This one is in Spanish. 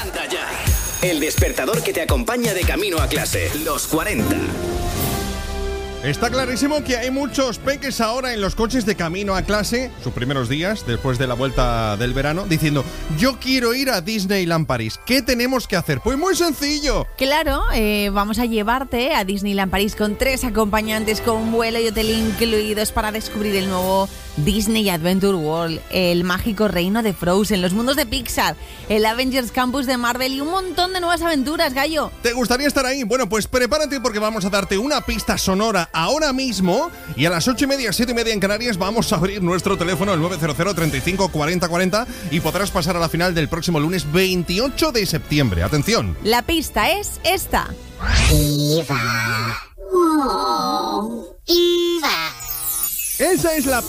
Levanta Ya. El despertador que te acompaña de camino a clase. Los 40. Está clarísimo que hay muchos peques ahora en los coches de camino a clase, sus primeros días, después de la vuelta del verano, diciendo: yo quiero ir a Disneyland París. ¿Qué tenemos que hacer? Pues muy sencillo. Claro, vamos a llevarte a Disneyland París con 3 acompañantes, con vuelo y hotel incluidos, para descubrir el nuevo Disney Adventure World, el mágico reino de Frozen, los mundos de Pixar, el Avengers Campus de Marvel y un montón de nuevas aventuras, Gallo. ¿Te gustaría estar ahí? Bueno, pues prepárate, porque vamos a darte una pista sonora ahora mismo, y a las 8:30, 7:30 en Canarias vamos a abrir nuestro teléfono, el 900 35 40 40, y podrás pasar a la final del próximo lunes 28 de septiembre. Atención. La pista es esta. Eva. Oh, Eva. Esa es la